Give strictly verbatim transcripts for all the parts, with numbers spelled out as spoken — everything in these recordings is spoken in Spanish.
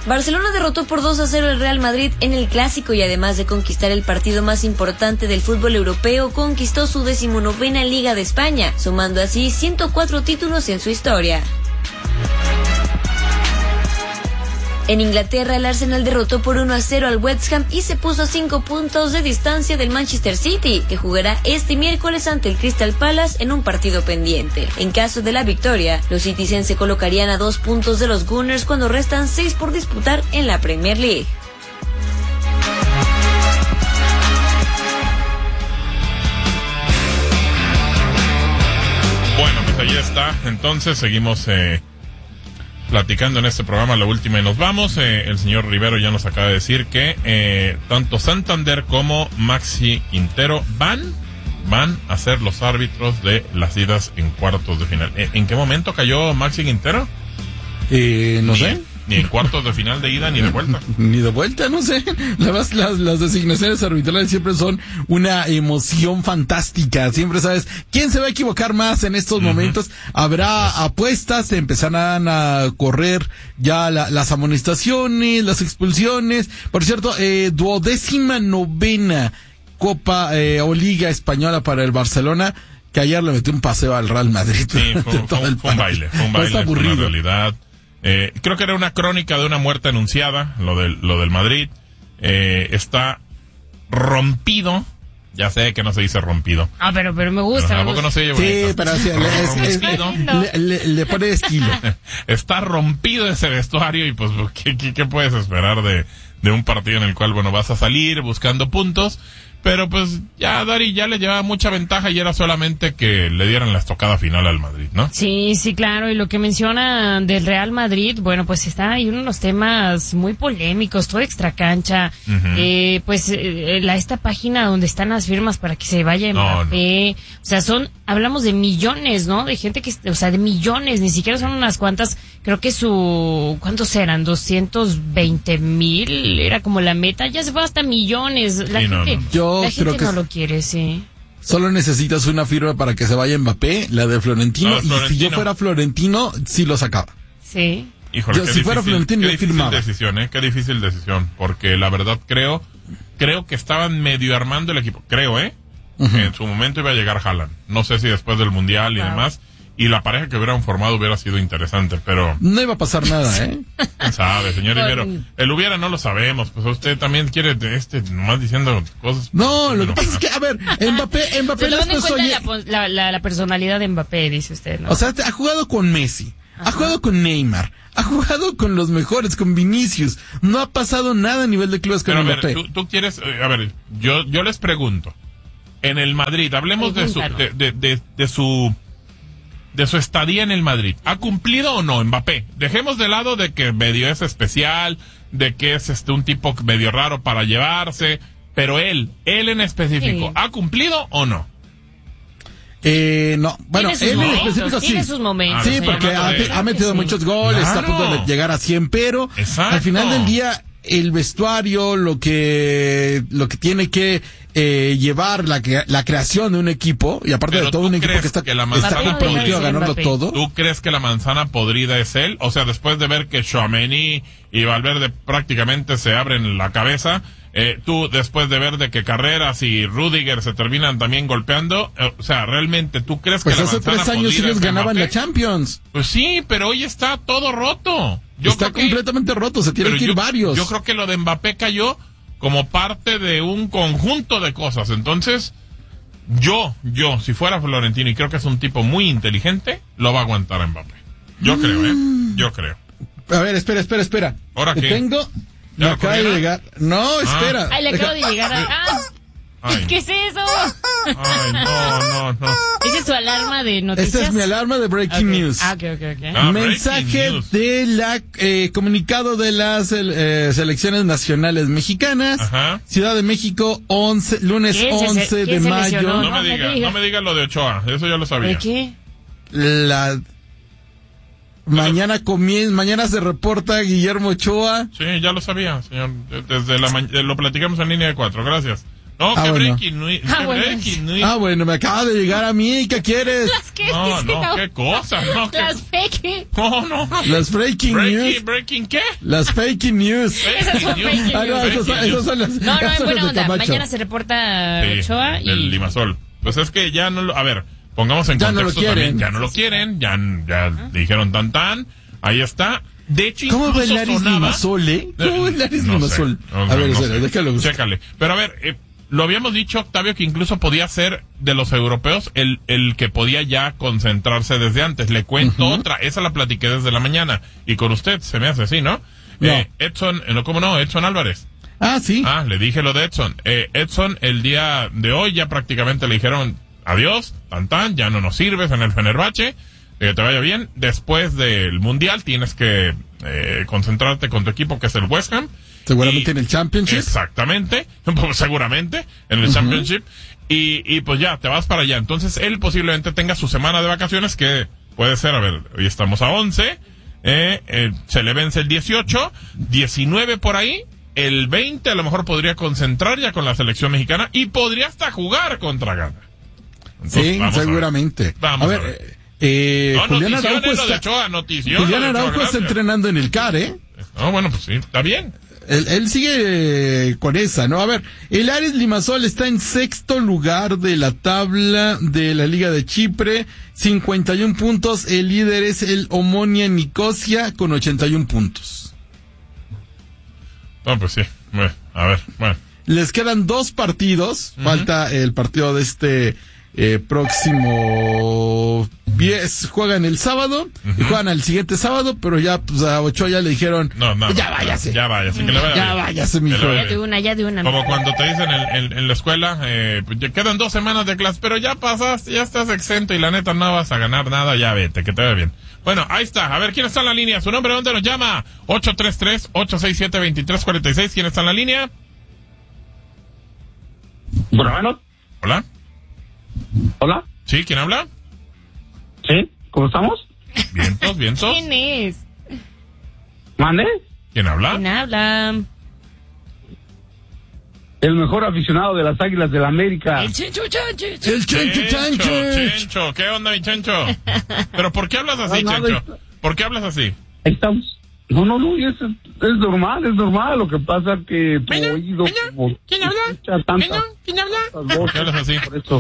Barcelona derrotó por dos a cero al Real Madrid en el Clásico y además de conquistar el partido más importante del fútbol europeo, conquistó su decimonovena Liga de España, sumando así ciento cuatro títulos en su historia. En Inglaterra, el Arsenal derrotó por uno a cero al West Ham y se puso a cinco puntos de distancia del Manchester City, que jugará este miércoles ante el Crystal Palace en un partido pendiente. En caso de la victoria, los Citizens se colocarían a dos puntos de los Gunners cuando restan seis por disputar en la Premier League. Bueno, pues ahí está. Entonces seguimos eh, platicando en este programa la última y nos vamos. Eh, el señor Rivero ya nos acaba de decir que eh, tanto Santander como Maxi Quintero van van a ser los árbitros de las idas en cuartos de final. ¿En, en qué momento cayó Maxi Quintero? Eh, no ni, sé. Ni en cuartos de final de ida ni de vuelta. Ni de vuelta, no sé. Las, las, las designaciones arbitrales siempre son una emoción fantástica. Siempre sabes quién se va a equivocar más en estos uh-huh. momentos. Habrá yes. apuestas, se empezarán a correr ya la, las amonestaciones, las expulsiones. Por cierto, eh, duodécima novena Copa eh, o Liga Española para el Barcelona, que ayer le metió un paseo al Real Madrid. Sí, fue, fue, fue, fue un baile, fue un baile, fue una realidad. Eh, creo que era una crónica de una muerte anunciada, lo del, lo del Madrid. Eh, está rompido. Ya sé que no se dice rompido. Ah, pero, pero me gusta. Pero tampoco no se oye sí, pero así, es, es, le, le, le pone estilo. Está rompido ese vestuario y pues, ¿qué, qué, qué puedes esperar de, de un partido en el cual, bueno, vas a salir buscando puntos? Pero pues ya Dari ya le llevaba mucha ventaja y era solamente que le dieran la estocada final al Madrid, ¿no? Sí, sí, claro. Y lo que menciona del Real Madrid, bueno, pues está ahí unos temas muy polémicos, todo extracancha. Uh-huh. Eh, pues eh, la esta página donde están las firmas para que se vaya Mbappé. No, no. O sea, son, hablamos de millones, ¿no? De gente que, o sea, de millones, ni siquiera son unas cuantas. Creo que su, ¿cuántos eran? doscientos veinte mil, era como la meta. Ya se fue hasta millones. La sí, gente... No, no. Yo La creo gente que no lo quiere, sí. Solo necesitas una firma para que se vaya Mbappé, la de Florentino, no, Florentino. Y si yo fuera Florentino, sí lo sacaba. Sí. Híjole, yo, qué si difícil, fuera Florentino, qué yo difícil firmaba. decisión, ¿eh? Qué difícil decisión, porque la verdad creo, creo que estaban medio armando el equipo, creo, ¿eh? Uh-huh. Que en su momento iba a llegar Haaland. No sé si después del Mundial y wow. demás. Y la pareja que hubieran formado hubiera sido interesante, pero... No iba a pasar nada, ¿eh? ¿Quién sabe, señor Rivero? El hubiera no lo sabemos, pues usted también quiere este, nomás diciendo cosas... No, lo que pasa es que, a ver, Mbappé... Mbappé ¿Se en cuenta oye... la, la, la personalidad de Mbappé, dice usted, ¿no? O sea, ha jugado con Messi, ajá. ha jugado con Neymar, ha jugado con los mejores, con Vinicius. No ha pasado nada a nivel de clubes con pero, Mbappé. A ver, tú, tú quieres... Eh, a ver, yo, yo les pregunto. En el Madrid, hablemos de su, de, de, de, de su... de su estadía en el Madrid. ¿Ha cumplido o no Mbappé? Dejemos de lado de que medio es especial, de que es este un tipo medio raro para llevarse, pero él, él en específico, sí. ¿ha cumplido o no? Eh, no, bueno, él en momentos, específico sí. Tiene sus momentos. Sí, porque ha, de... ha metido sí. muchos goles, claro. Está a punto de llegar a cien, pero exacto. Al final del día el vestuario, lo que lo que tiene que eh, llevar la, la creación de un equipo, y aparte pero de todo un equipo que está, que la está comprometido a ganarlo Mbappé. todo. ¿Tú crees que la manzana podrida es él? O sea, después de ver que Tchouaméni y Valverde prácticamente se abren la cabeza, eh, tú después de ver de que Carreras y Rüdiger se terminan también golpeando, eh, o sea, ¿realmente tú crees pues que la manzana podrida Pues hace tres años ellos ganaban Mbappé? La Champions. Pues sí, pero hoy está todo roto. Yo está creo completamente que, roto, se tienen que ir yo, varios. Yo creo que lo de Mbappé cayó como parte de un conjunto de cosas. Entonces, yo, yo, si fuera Florentino, y creo que es un tipo muy inteligente, lo va a aguantar a Mbappé. Yo mm. creo, ¿eh? Yo creo. A ver, espera, espera, espera. ¿Ahora qué? Tengo... Me acaba de llegar... No, ah. espera. Ay, le acabo de llegar a... ¡Ah! Ay. ¿Qué es eso? Ay, no, no, no. ¿Esa es su alarma de noticias? Esta es mi alarma de Breaking okay. News. Ah, ok, ok, ok. Ah, mensaje news. de la eh, comunicado de las eh, selecciones nacionales mexicanas. Ajá. Ciudad de México, once, lunes once de mayo. No, no, me diga, no me diga lo de Ochoa, eso yo lo sabía. ¿De qué? La... Mañana comienza, mañana se reporta Guillermo Ochoa. Sí, ya lo sabía, señor. Desde la ma- lo platicamos en línea de cuatro, gracias. No, Ah, que bueno. breaking news. Ah, que bueno. breaking news. Ah, bueno, me acaba de llegar a mí, ¿qué quieres? Las que No, dice, no, qué cosa, no, qué- Las fake. No, no. Las breaking Breaking, news. breaking, ¿qué? Las fake news. Esas son Breaking fake news. Ah, no, news. esas son, esas son las, No, no, esas en son buena las de onda. Camacho. Mañana se reporta Sí, Ochoa y... el Limasol. Pues es que ya no lo, a ver, pongamos en Ya no lo contexto quieren. también, ya no lo quieren, ya, ya dijeron tan tan, ahí está. De hecho, ¿Cómo incluso bailar es sonaba... Limasol, eh? ¿Cómo bailar es No Limasol? sé, no, A ver, no espera, sé. déjalo buscar. Chécale. Pero a ver, eh, lo habíamos dicho, Octavio, que incluso podía ser de los europeos el, el que podía ya concentrarse desde antes. Le cuento Ujú. otra, esa la platiqué desde la mañana. Y con usted se me hace así, ¿no? No. Eh, Edson, eh, no, ¿cómo no? Edson Álvarez. Ah, sí. Ah, le dije lo de Edson. Eh, Edson, el día de hoy ya prácticamente le dijeron adiós, tan tan, ya no nos sirves en el Fenerbahce, que te vaya bien. Después del Mundial tienes que eh, concentrarte con tu equipo, que es el West Ham. Seguramente Y- en el Championship. Exactamente, pues seguramente, en el Ujú. Championship. Y, y pues ya, te vas para allá. Entonces él posiblemente tenga su semana de vacaciones, que puede ser, a ver, hoy estamos a once, eh, eh, se le vence el dieciocho, diecinueve por ahí, el veinte a lo mejor podría concentrar ya con la selección mexicana y podría hasta jugar contra Ghana. Entonces, Sí, vamos a ver. seguramente. Vamos a ver, a ver. eh, No, Julián noticiones, Araujo lo de está, Ochoa, noticiones, Julián lo de Ochoa, Araujo está gracias. entrenando en el C A R, ¿eh? No, bueno, pues sí, está bien. Él, él sigue eh, con esa, ¿no? A ver, el Aris Limasol está en sexto lugar de la tabla de la Liga de Chipre, cincuenta y un puntos. El líder es el Omonia Nicosia con ochenta y un puntos. No, pues sí. Bueno, a ver, bueno. Les quedan dos partidos. Uh-huh. Falta el partido de este eh, próximo diez. Juegan el sábado uh-huh. y juegan al siguiente sábado, pero ya pues, a Ochoa ya le dijeron, no, no, ya no, váyase. Ya váyase, que le vaya Ya bien. váyase, mijo. Que le vaya Ya de una, ya de una. Como cuando te dicen en, en, en la escuela, eh, pues ya quedan dos semanas de clase, pero ya pasaste, ya estás exento y la neta no vas a ganar nada, ya vete, que te vaya bien. Bueno, ahí está. A ver, ¿quién está en la línea? ¿Su nombre? ¿Dónde nos llama? ocho tres tres, ocho seis siete, dos tres cuatro seis. ¿Quién está en la línea? Bueno, Hola. hola, ¿Sí? ¿Quién habla? ¿sí? ¿Cómo estamos? Vientos, vientos. ¿Quién es? ¿Mande? ¿Quién habla? ¿Quién habla? El mejor aficionado de las Águilas del América. El Chencho Chancho. El Chencho Chancho. Chencho, ¿qué onda, mi Chencho? ¿Pero por qué hablas así, No, nada, Chencho? ¿Por qué hablas así? Ahí estamos. No, no, no, es, es normal, es normal. Lo que pasa que tu Meño, oído... Meño, como ¿quién habla? escucha tantas- Meño, ¿quién habla? tantas ¿Por qué hablas voces, así? Por eso.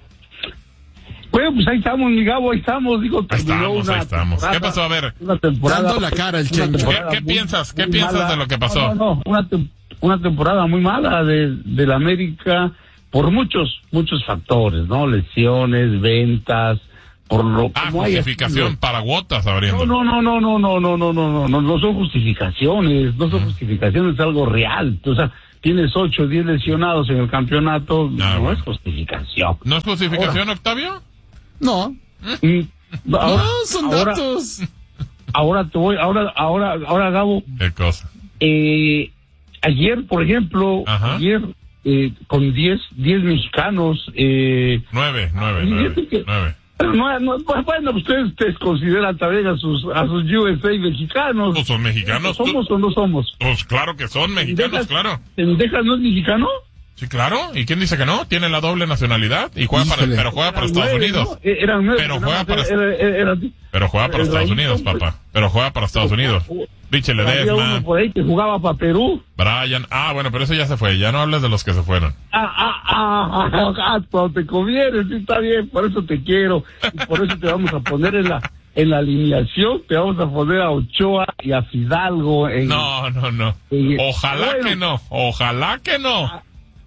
Bueno, pues ahí estamos, mi Gabo, ahí estamos. Digo, Ahí terminó estamos, una ahí estamos. ¿Qué temporada- pasó? A ver, Una temporada, Dando la cara el una Chencho. temporada ¿Qué- qué muy- piensas? ¿Qué muy piensas mala. de lo que pasó? No, no, no, una, tem- una temporada muy mala de, de la América por muchos, muchos factores, ¿no? Lesiones, ventas, por lo ah, como haya justificación sido. para Guotas abriendo. No, no, no, no, no, no, no, no, no, no, no son justificaciones, no son justificaciones, es algo real. O sea, tienes ocho, diez lesionados en el campeonato, no bueno. es justificación. ¿No es justificación, Octavio? No, Mm, ahora- no, son ahora- datos. Ahora te voy, ahora, ahora, ahora Gabo, ¿Qué cosa? eh, ayer, por ejemplo, Ajá. ayer eh, con diez, diez mexicanos, eh, Nueve, nueve, y nueve, fíjate que- nueve. pero no, no, pues, bueno, ustedes, ustedes consideran también a sus, a sus U S A mexicanos. Pues son mexicanos. tú- ¿Somos o no somos? Pues claro que son mexicanos, ¿Dejas- claro. ¿Dejas no es mexicano? Sí, claro. ¿Y quién dice que no? Tiene la doble nacionalidad y juega para, Híjole. pero juega para Eran Estados nueve, Unidos. ¿no? Eh, Eran nueve, Pero nada juega más para- era- era- era- Pero juega para el Estados Rayito, Unidos, pues, papá. Pero juega para Estados Unidos. Richie había uno Ledesma, por ahí que jugaba para Perú. Brian. Ah, bueno, pero eso ya se fue. Ya no hables de los que se fueron. Ah, ah, ah, ah, ah, cuando te conviene, sí está bien, por eso te quiero. Y por eso te vamos a poner en la en la alineación, te vamos a poner a Ochoa y a Fidalgo. En, No, no, no. en- Ojalá Bueno, que no. Ojalá que no.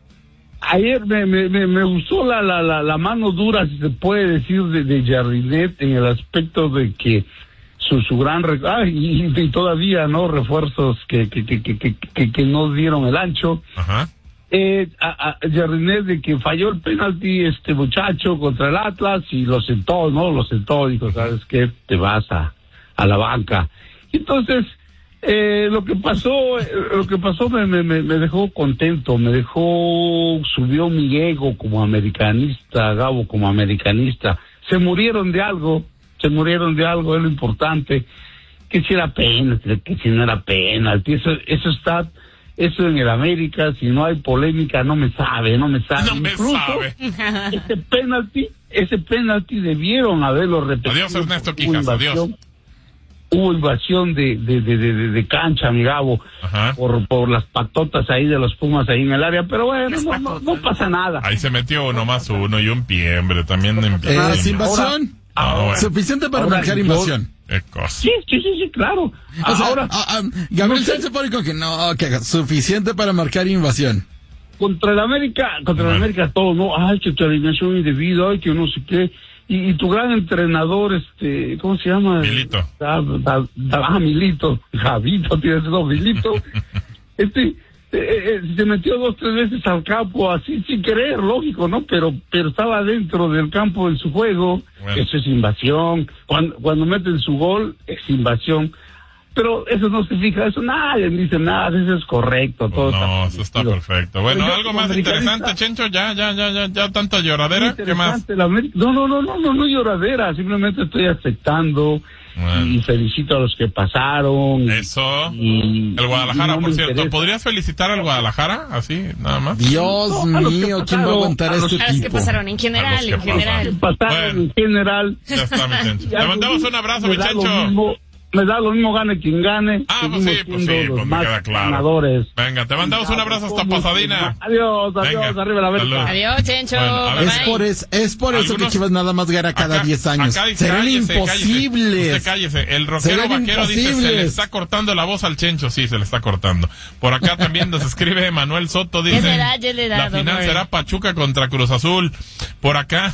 Ayer me, me, me, me gustó la, la, la, la mano dura, si se puede decir, de, de Jardinet en el aspecto de que su, su gran... Re ah, y, y todavía, ¿no? Refuerzos que, que, que, que, que, que no dieron el ancho. Ajá. Eh, a, a Jardinet de que falló el penalti este muchacho contra el Atlas y lo sentó, ¿no? Lo sentó, dijo, ¿sabes qué? Te vas a, a la banca. Entonces, eh, lo que pasó, eh, lo que pasó me, me, me dejó contento, me dejó, subió mi ego como americanista, Gabo como americanista. Se murieron de algo, se murieron de algo, es lo importante. Que si era penalti, que si no era penalti, eso, eso está... eso en el América, si no hay polémica, no me sabe, no me sabe. No me Incluso, sabe. ese penalti, ese penalti debieron haberlo repetido. Adiós, Ernesto Quijas, adiós. Hubo invasión de, de, de, de, de cancha, mi Gabo, por, por las patotas ahí de los Pumas ahí en el área, pero bueno, no, no, no pasa nada. Ahí se metió uno más uno y un pie, hombre, también en pie. Eh, ¿Es invasión? Ahora, ah, bueno. Suficiente para Ahora, marcar yo, invasión. Qué cosa. Sí, sí, sí, sí, claro. O sea, ahora, a, a, Gabriel Sainz se pone con que no, que suficiente para marcar invasión. Contra el América, contra bueno. el América todo, ¿no? Ay, que tu alineación indebida, ay, que no sé qué. Y, y tu gran entrenador, este, ¿cómo se llama? Milito. Da, da, da, ah, Milito. Javito, tienes dos, Milito. este, eh, eh, se metió dos, tres veces al campo, así sin querer, lógico, ¿no? Pero, pero estaba dentro del campo en su juego. Bueno. Eso es invasión. Cuando, cuando meten su gol, es invasión. Pero eso no se fija, eso nadie dice nada, eso es correcto. Todo pues no, está eso está perfecto. Bueno, algo más interesante, Chencho, ya, ya, ya, ya, ya, tanta lloradera, ¿qué más? No, no, no, no, no, no lloradera, simplemente estoy aceptando bueno. y felicito a los que pasaron. Eso, y, el Guadalajara, no por cierto, interesa. ¿Podrías felicitar al Guadalajara, así, nada más? Dios no, mío, ¿quién va a aguantar a este equipo? A los que pasaron, en general, en general. Pasaron, bueno, en general. Ya está, mi Chencho. Te mandamos un abrazo, mi Chencho. Me da lo mismo gane quien gane. Ah, pues sí, pues sí, pues me queda claro. Ganadores. Venga, te mandamos un abrazo hasta Pasadena. Adiós, adiós, Venga, arriba la América. Adiós, Chencho. Bueno, es, por es, es por eso Algunos, que Chivas nada más gana cada diez años. Acá dice, Serán cállese, imposibles. Cállese, cállese. El rockero vaquero dice, se le está cortando la voz al Chencho. Sí, se le está cortando. Por acá también nos escribe Manuel Soto, dice, le da, le da, la final será Pachuca contra Cruz Azul. Por acá...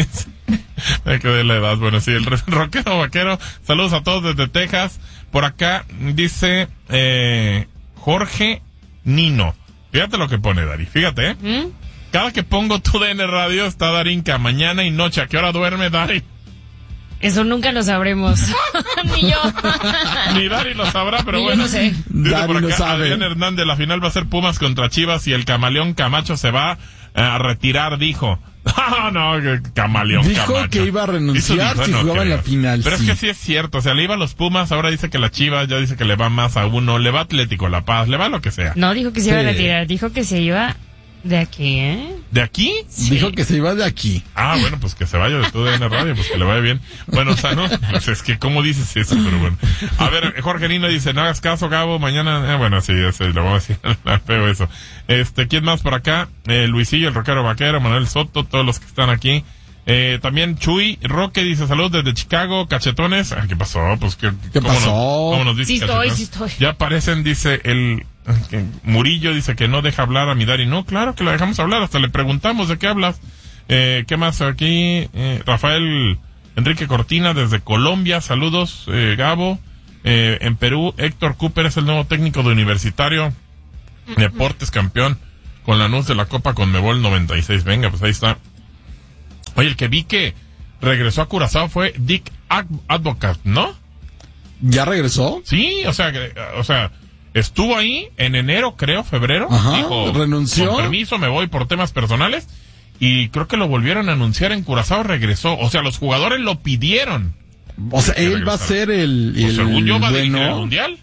Hay que darle edad. Bueno, sí, el rockero vaquero. Saludos a todos desde Texas. Por acá dice eh, Jorge Nino. Fíjate lo que pone Dari. Fíjate, ¿eh? ¿Mm? Cada que pongo tu D N Radio está Darinka. Mañana y noche. ¿A qué hora duerme Dari? Eso nunca lo sabremos. Ni yo. Ni Dari lo sabrá, pero Ni bueno. Yo no sé. Dice Dari por acá, lo sabe. Adrián Hernández, la final va a ser Pumas contra Chivas y el camaleón Camacho se va a retirar, dijo. Ah, no, camaleón Dijo Camacho. que iba a renunciar si no jugaba en la final. Pero sí. es que sí es cierto, o sea, le iba a los Pumas, ahora dice que la Chivas, ya dice que le va más a uno, le va Atlético La Paz, le va lo que sea. No, dijo que se sí. iba a retirar, dijo que se iba de aquí, ¿eh? ¿De aquí? Sí. Dijo que se iba de aquí. Ah, bueno, pues que se vaya de tu D N Radio, pues que le vaya bien. Bueno, o sea, no, pues es que, ¿cómo dices eso? Pero bueno. A ver, Jorge Nino dice, no hagas caso, Gabo, mañana, eh, bueno, sí, ese, lo vamos a decir, feo eso. Este, ¿quién más por acá? Eh, Luisillo, el rockero vaquero, Manuel Soto, todos los que están aquí. Eh, también Chuy Roque dice, saludos desde Chicago, cachetones. Ah, ¿qué pasó? Pues, ¿qué, ¿Qué cómo pasó? Nos, ¿Cómo nos dice sí estoy, sí estoy. Ya aparecen, dice el, que Murillo dice que no deja hablar a mi Dari. No, claro que la dejamos hablar, hasta le preguntamos de qué hablas. Eh, ¿qué más aquí? Eh, Rafael Enrique Cortina desde Colombia, saludos, eh, Gabo. Eh, en Perú, Héctor Cooper es el nuevo técnico de Universitario Deportes, campeón con la Lanús de la Copa Conmebol noventa y seis. Venga, pues ahí está. Oye, el que vi que regresó a Curazao fue Dick Advocat, ¿no? ¿Ya regresó? Sí, o sea, o sea, estuvo ahí en enero, creo, febrero. Ajá, dijo, renunció. Con permiso, me voy por temas personales. Y creo que lo volvieron a anunciar en Curazao, regresó. O sea, los jugadores lo pidieron. O sea, él va a ser el, pues el según yo va a bueno. dirigir el Mundial.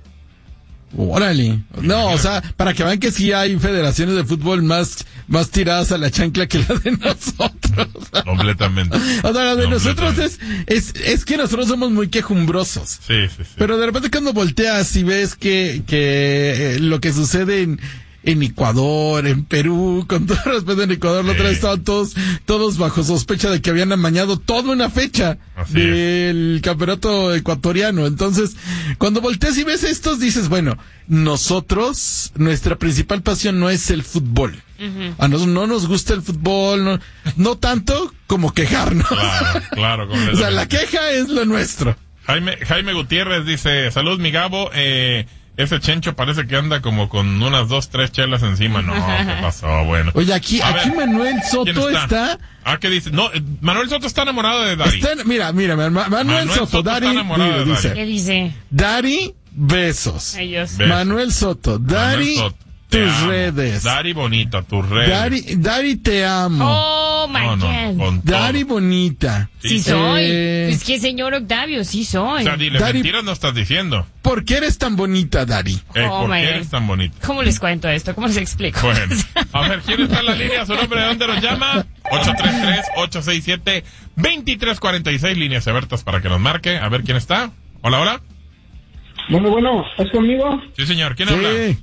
Órale. No, o sea, para que vean que sí hay federaciones de fútbol más, más tiradas a la chancla que la de nosotros. Completamente. O sea, la de nosotros es, es, es que nosotros somos muy quejumbrosos. Sí, sí, sí. Pero de repente cuando volteas y ves que, que eh, lo que sucede en, en Ecuador, en Perú, con todo respeto en Ecuador, la otra vez estaban todos, todos bajo sospecha de que habían amañado toda una fecha Así del es. campeonato ecuatoriano. Entonces, cuando volteas y ves estos, dices, bueno, nosotros, nuestra principal pasión no es el fútbol. Uh-huh. A nosotros no nos gusta el fútbol, no, no tanto como quejarnos. Claro, claro. O sea, la queja es lo nuestro. Jaime, Jaime Gutiérrez dice, salud mi Gabo, eh, ese Chencho parece que anda como con unas dos, tres chelas encima. No, ¿qué pasó? Bueno. Oye, aquí, A aquí ver, Manuel Soto está? está... Ah, ¿qué dice? No, eh, Manuel Soto está enamorado de Dari. Está, mira, mira, Ma- Ma- Manuel, Manuel Soto, Soto Dari, está enamorado dice, de Dari. dice, ¿Qué dice? Dari, besos. Ellos. Besos. Manuel Soto, Dari, Manuel Soto. Te tus amo. redes. Dari Bonita, tus redes. Dari, Dari, te amo. Oh, my No, no, God. con todo. Dari Bonita. Sí, Sí, soy. Eh, Es que, señor Octavio, sí soy. O sea, dile, Dari- mentiras no estás diciendo. ¿Por qué eres tan bonita, Dari? Eh, Oh, ¿Por my qué God. eres tan bonita? ¿Cómo les cuento esto? ¿Cómo les explico? Bueno, a ver, ¿quién está en la línea? ¿Su nombre? ¿De dónde nos llama? ocho tres tres, ocho seis siete, dos tres cuatro seis, líneas abiertas para que nos marque. A ver, ¿quién está? Hola, hola. Bueno, bueno, ¿es conmigo? Sí, señor. ¿Quién habla? Sí.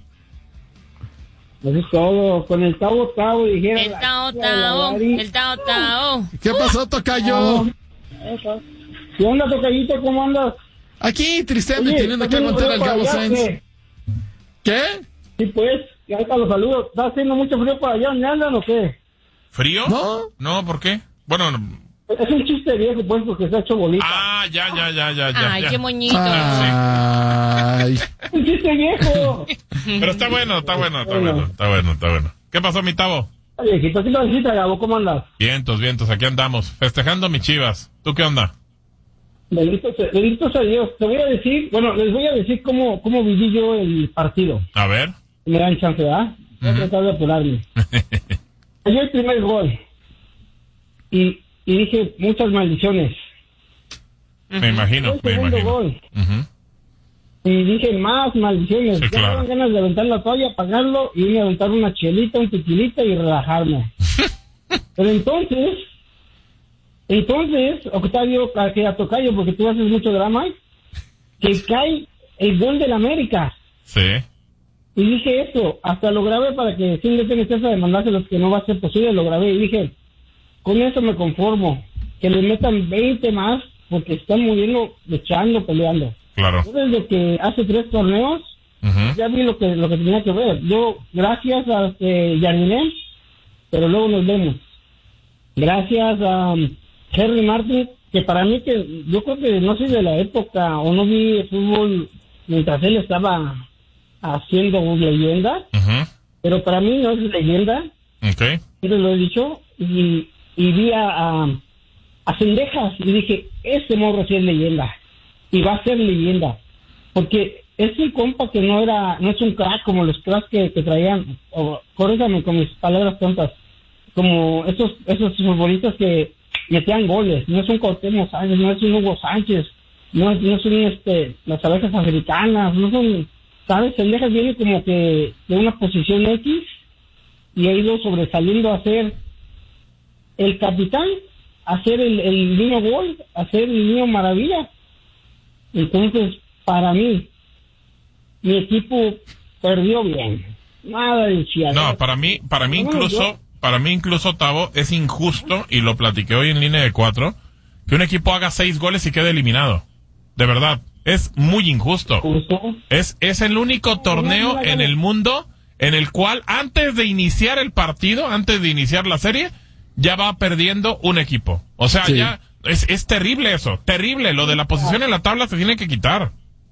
Eso es todo. Con el Tao Tao dijeron. El la Tao chica de la Tao, Dari. el Tao Tao. ¿Qué pasó, tocayo? Eso. ¿Qué onda, tocayito? ¿Cómo andas? Aquí, tristeando y Oye, teniendo que ¿estás aguantar al haciendo Gabo frío por allá, Sainz. qué? ¿Qué? Sí, pues, y ahorita los saludo. ¿Está haciendo mucho frío por allá? ¿Dónde andan o qué? ¿Frío? No. No, ¿por qué? Bueno, no. Es un chiste viejo, pues, porque se ha hecho bolita. Ah, ya, ya, ya, ya, ya. Ay, ya. qué moñito. Ay. ¡Es un chiste viejo! Pero está bueno, está bueno, está bueno, está bueno, está bueno. ¿Qué pasó, mi Tavo? Oye, viejito, ¿qué tal, Gabo? ¿Cómo andas? Vientos, vientos, aquí andamos, festejando mis Chivas. ¿Tú qué onda? Bendito sea, bendito sea Dios. Te voy a decir, bueno, les voy a decir cómo, cómo viví yo el partido. A ver. Me dan chance, ¿verdad? Voy a tratar de apurarme. Cayó el primer gol. Y, y dije, muchas maldiciones. Me imagino, El me segundo imagino. gol. Ujú. Y dije, más maldiciones. Sí, Ya claro. me dan ganas de aventar la toalla, apagarlo y irme a aventar una chelita, un tequilita y relajarme. Pero entonces, entonces, Octavio, a que a tocayo, porque tú haces mucho drama, que cae el gol del América. Sí. Y dije eso, hasta lo grabé para que sin tristeza de mandárselos que no va a ser posible, lo grabé y dije, con eso me conformo, que le metan veinte más porque están muriendo, luchando, peleando. Claro. Yo desde que hace tres torneos Ujú. ya vi lo que lo que tenía que ver. Yo, gracias a este Jardiné, pero luego nos vemos. Gracias a um, Henry Martin, que para mí que yo creo que no soy de la época o no vi fútbol mientras él estaba haciendo leyenda, Ujú. pero para mí no es leyenda, Ok. siempre lo he dicho, y, y vi a, a, a Cendejas y dije, ese morro sí es leyenda, y va a ser leyenda, porque es un compa que no era, no es un crack como los cracks que, que traían, o corrígame con mis palabras tontas, como esos, esos futbolistas que metían goles, no es un Cuauhtémoc Sánchez, no es un Hugo Sánchez, no es, no son este, las abejas africanas, no son, ¿sabes? Cendejas viene como que de una posición X y ha ido sobresaliendo a ser el capitán, a ser el, el niño gol, a ser el niño maravilla. Entonces, para mí, mi equipo perdió bien. Nada de chiado. No, para mí, para mí incluso, para mí incluso, Tavo, es injusto, y lo platiqué hoy en línea de cuatro, que un equipo haga seis goles y quede eliminado. De verdad, es muy injusto. Justo. Es, es el único torneo en el mundo en el cual antes de iniciar el partido, antes de iniciar la serie, ya va perdiendo un equipo. O sea, Sí. ya es, es terrible eso, terrible. Lo de la posición en la tabla se tiene que quitar.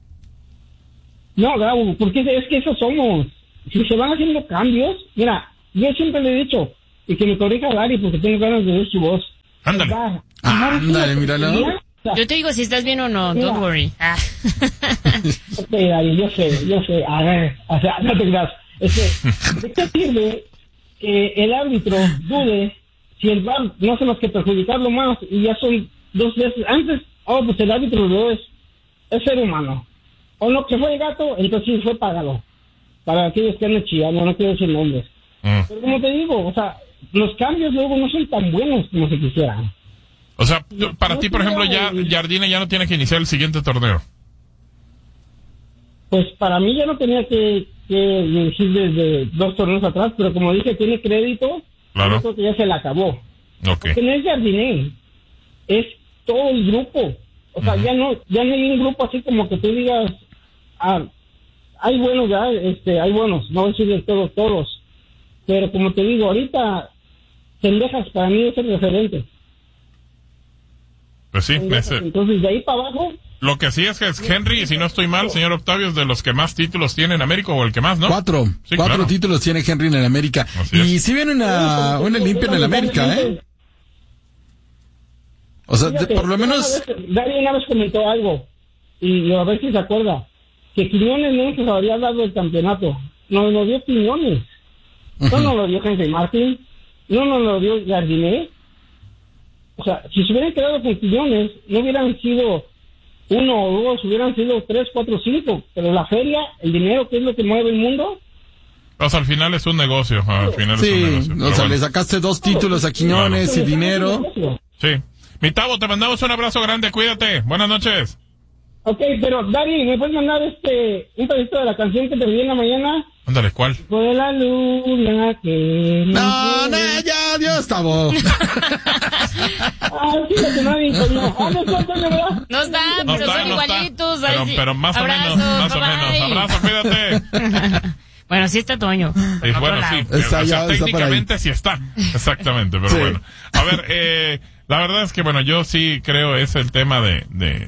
No, Gabo, porque es que eso somos. Si se van haciendo cambios, mira, yo siempre le he dicho, y que me corrija Gary porque tengo ganas de oír su voz. Ándale. Va, Ándale, míralo. Yo te digo si estás bien o no, Mira. don't worry. Ah. Ok, Gary, yo sé, yo sé. A ver, o sea, no te creas. Este, ¿de qué sirve que el árbitro dude si el V A R no hace más que perjudicarlo más y ya son dos veces antes? Oh, pues el árbitro lo es, es ser humano. O no, que fue el gato, entonces sí fue pagado. Para aquellos que andan chillando, no quiero decir nombres. Mm. Pero como te digo, o sea, los cambios luego no son tan buenos como se quisieran. O sea, tú- para ti, por ejemplo, ya Jardine ya no tiene que iniciar el siguiente torneo. Pues para mí ya no tenía que, que dirigir desde dos torneos atrás, pero como dije, tiene crédito, Claro. yo creo que ya se le acabó. Ok. Porque no es Jardiné, es todo el grupo. O sea, ya no ya no hay un grupo así como que tú digas, ah, hay buenos, ya, este, hay buenos, no voy a decir de todos, todos. Pero como te digo, ahorita, Cendejas para mí es el referente. Pues sí, Cendejas. ese- Entonces, de ahí para abajo, lo que sí es que es Henry, y si no estoy mal, señor Octavio, es de los que más títulos tiene en América, o el que más, ¿no? Cuatro. Sí, Cuatro claro. títulos tiene Henry en el América. Así Y es. sí viene una, una limpia en el América, ¿eh? O sea, de- Fíjate, por lo una menos... vez- Gary una vez comentó algo, y a ver si se acuerda, que Quiñones no nos habría dado el campeonato. nos lo dio Quiñones. Uh-huh. No nos lo dio Henry Martin. No nos lo dio Jardiné. O sea, si se hubieran quedado con Quiñones, no hubieran sido uno o dos, hubieran sido tres, cuatro, cinco. Pero la feria, el dinero, que es lo que mueve el mundo. Pues al final es un negocio. Al final sí, es un negocio. O sea, bueno. Le sacaste dos títulos a Quiñones claro. y dinero. Sí. Mi Tavo, te mandamos un abrazo grande. Cuídate. Buenas noches. Ok, pero Dari, ¿me puedes mandar este un pedacito de la canción que te vi en la mañana? Ándale, ¿cuál? Fue la luna que... No, no, ya, Dios, Tavo. Ah, sí, lo que no dijo, no. Ah, no está, Antonio, ¿verdad? No está, no pero está, son no igualitos. Pero, así. pero más Abrazos, o menos, más bye o menos. bye. Abrazo, cuídate. Bueno, sí está Toño. Sí, bueno, sí. Está o sea, ya, técnicamente está sí está. Exactamente, pero sí. bueno. A ver, eh, la verdad es que, bueno, yo sí creo es el tema de... de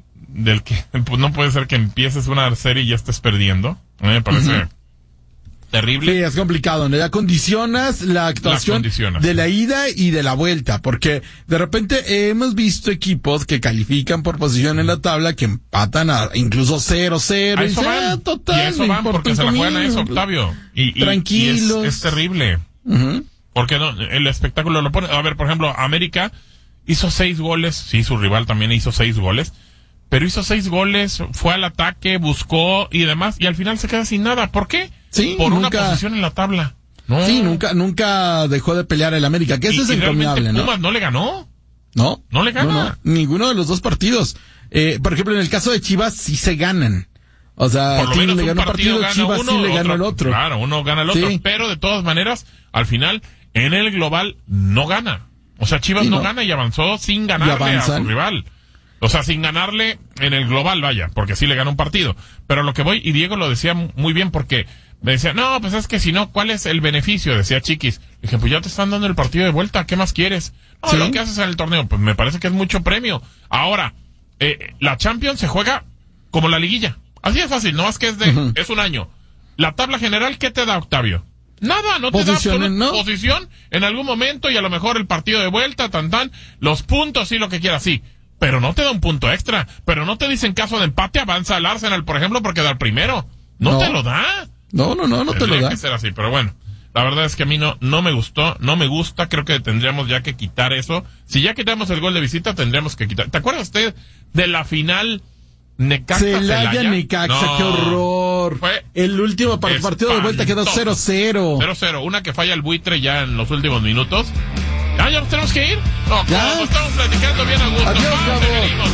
del que pues no puede ser que empieces una serie y ya estés perdiendo. A mí me parece uh-huh. terrible. Sí, es complicado, ¿no? Ya condicionas la actuación condicionas, de sí. la ida y de la vuelta, porque de repente hemos visto equipos que califican por posición en la tabla que empatan a incluso cero cero. A eso y van, ah, total, y eso van porque se la juegan a eso, Octavio. Y, y, Tranquilos. Y es, es terrible. Uh-huh. Porque no, el espectáculo lo pone. A ver, por ejemplo, América hizo seis goles. Sí, su rival también hizo seis goles. Pero hizo seis goles, fue al ataque, buscó y demás, y al final se queda sin nada. ¿Por qué? Sí, por nunca, una posición en la tabla. No. Sí, nunca, nunca dejó de pelear el América, que eso es encomiable, ¿no? Pumas no le ganó. No. No le gana. No, no, ninguno de los dos partidos. Eh, por ejemplo, en el caso de Chivas, sí se ganan. O sea, por lo menos le un ganó un partido, gana Chivas uno, sí le otro, ganó el otro. Claro, uno gana el otro, sí. Pero de todas maneras, al final, en el global, no gana. O sea, Chivas sí, no. no gana y avanzó sin ganarle a su rival. O sea, sin ganarle en el global, vaya, porque sí le ganó un partido. Pero lo que voy, y Diego lo decía muy bien porque me decía, no, pues es que si no, ¿cuál es el beneficio? Decía Chiquis. Dije, pues ya te están dando el partido de vuelta, ¿qué más quieres? No, ¿sí? Lo que haces en el torneo, pues me parece que es mucho premio. Ahora, eh, la Champions se juega como la liguilla. Así de fácil, no es que es de, uh-huh. es un año. La tabla general, ¿qué te da, Octavio? Nada, no te da absoluta ¿no? posición en algún momento y a lo mejor el partido de vuelta, tan tan, los puntos y lo que quieras, sí. Pero no te da un punto extra. Pero no te dicen caso de empate, avanza el Arsenal, por ejemplo, por quedar primero. No, no te lo da. No, no, no, no te lo da. Tendría que ser así, pero bueno. La verdad es que a mí no, no me gustó, no me gusta. Creo que tendríamos ya que quitar eso. Si ya quitamos el gol de visita, tendríamos que quitar. ¿Te acuerdas usted de la final Necaxa-Celaya? Celaya Necaxa, no, qué horror. Fue el último par- partido de vuelta quedó cero cero. cero cero. Una que falla el buitre ya en los últimos minutos. ¿Ah, ya nos tenemos que ir? No, ¿ya? Como estamos platicando bien a gusto. Adiós, ah, venimos,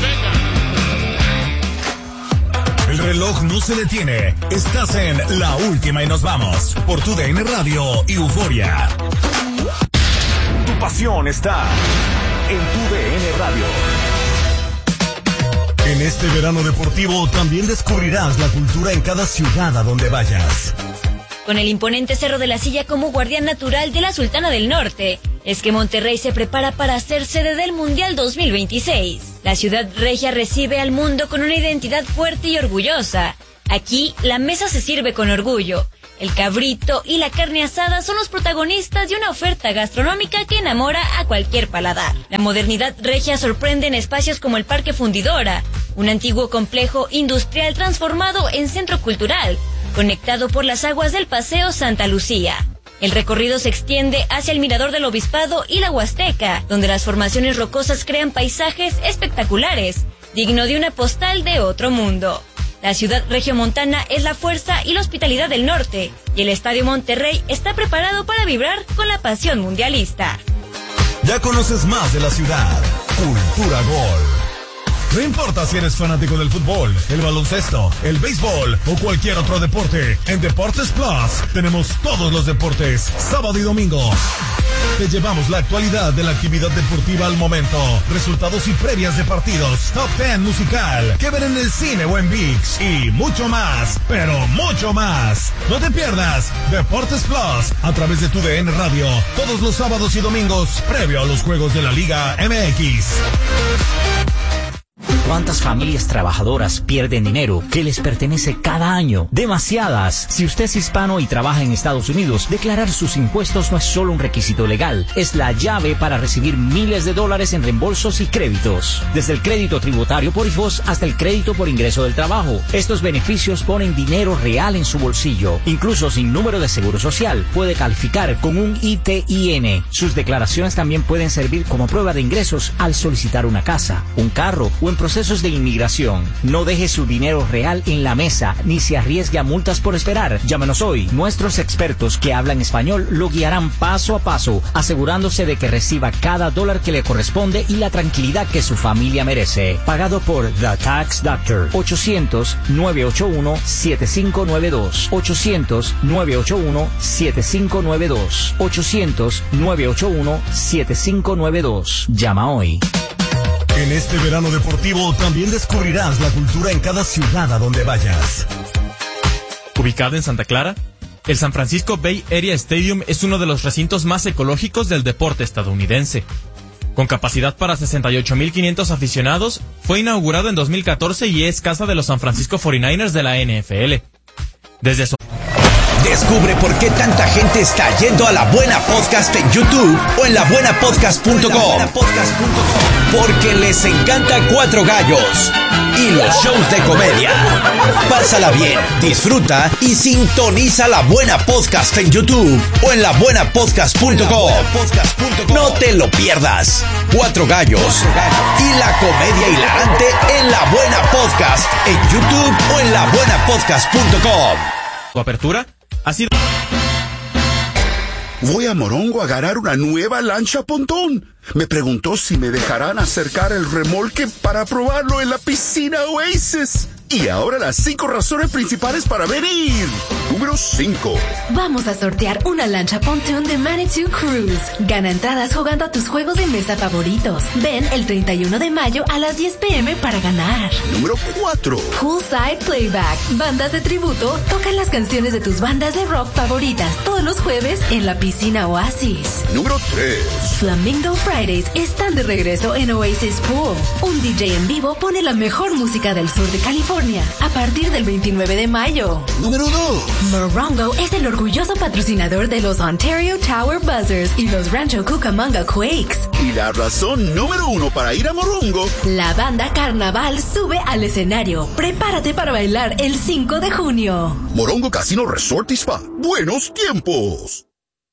venga. El reloj no se detiene. Estás en La Última y Nos Vamos por tu D N Radio y Euforia. Tu pasión está en tu D N Radio. En este verano deportivo también descubrirás la cultura en cada ciudad a donde vayas. Con el imponente Cerro de la Silla como guardián natural de la Sultana del Norte, es que Monterrey se prepara para ser sede del Mundial dos mil veintiséis. La ciudad regia recibe al mundo con una identidad fuerte y orgullosa. Aquí, la mesa se sirve con orgullo. El cabrito y la carne asada son los protagonistas de una oferta gastronómica que enamora a cualquier paladar. La modernidad regia sorprende en espacios como el Parque Fundidora, un antiguo complejo industrial transformado en centro cultural, conectado por las aguas del Paseo Santa Lucía. El recorrido se extiende hacia el Mirador del Obispado y la Huasteca, donde las formaciones rocosas crean paisajes espectaculares, digno de una postal de otro mundo. La ciudad regiomontana es la fuerza y la hospitalidad del norte, y el Estadio Monterrey está preparado para vibrar con la pasión mundialista. Ya conoces más de la ciudad. Cultura Gol. No importa si eres fanático del fútbol, el baloncesto, el béisbol o cualquier otro deporte, en Deportes Plus tenemos todos los deportes, sábado y domingo. Te llevamos la actualidad de la actividad deportiva al momento, resultados y previas de partidos, top diez musical, que ver en el cine o en ViX y mucho más, pero mucho más. No te pierdas Deportes Plus a través de tu D N Radio, todos los sábados y domingos, previo a los juegos de la Liga M X. ¿Cuántas familias trabajadoras pierden dinero que les pertenece cada año? Demasiadas. Si usted es hispano y trabaja en Estados Unidos, declarar sus impuestos no es solo un requisito legal, es la llave para recibir miles de dólares en reembolsos y créditos. Desde el crédito tributario por hijos hasta el crédito por ingreso del trabajo. Estos beneficios ponen dinero real en su bolsillo. Incluso sin número de seguro social, puede calificar con un I T I N. Sus declaraciones también pueden servir como prueba de ingresos al solicitar una casa, un carro o en procesos de inmigración. No deje su dinero real en la mesa ni se arriesgue a multas por esperar. Llámenos hoy. Nuestros expertos que hablan español lo guiarán paso a paso, asegurándose de que reciba cada dólar que le corresponde y la tranquilidad que su familia merece. Pagado por The Tax Doctor. ochocientos, nueve ocho uno, siete cinco nueve dos. ochocientos, nueve ocho uno, siete cinco nueve dos. ochocientos, nueve ocho uno, siete cinco nueve dos. Llama hoy. En este verano deportivo también descubrirás la cultura en cada ciudad a donde vayas. Ubicado en Santa Clara, el San Francisco Bay Area Stadium es uno de los recintos más ecológicos del deporte estadounidense. Con capacidad para sesenta y ocho mil quinientos aficionados, fue inaugurado en dos mil catorce y es casa de los San Francisco cuarenta y nueve ers de la N F L. Desde su... Descubre por qué tanta gente está yendo a La Buena Podcast en YouTube o en la buena podcast punto com. Porque les encanta Cuatro Gallos y los shows de comedia. Pásala bien, disfruta y sintoniza La Buena Podcast en YouTube o en la buena podcast punto com. No te lo pierdas. Cuatro Gallos y la comedia hilarante en La Buena Podcast en YouTube o en la buena podcast punto com. Su apertura ha sido... Voy a Morongo a agarrar una nueva lancha pontón. Me preguntó si me dejarán acercar el remolque para probarlo en la piscina Oasis. Y ahora las cinco razones principales para venir. Número cinco. Vamos a sortear una lancha pontoon de Manitou Cruise. Gana entradas jugando a tus juegos de mesa favoritos. Ven el treinta y uno de mayo a las diez pe eme para ganar. Número cuatro. Poolside Playback. Bandas de tributo tocan las canciones de tus bandas de rock favoritas todos los jueves en la piscina Oasis. Número tres. Flamingo Fridays están de regreso en Oasis Pool. Un D J en vivo pone la mejor música del sur de California a partir del veintinueve de mayo. Número dos. Morongo es el orgulloso patrocinador de los Ontario Tower Buzzers y los Rancho Cucamonga Quakes. Y la razón número uno para ir a Morongo. La banda Carnaval sube al escenario. Prepárate para bailar el cinco de junio. Morongo Casino Resort y Spa. Buenos tiempos.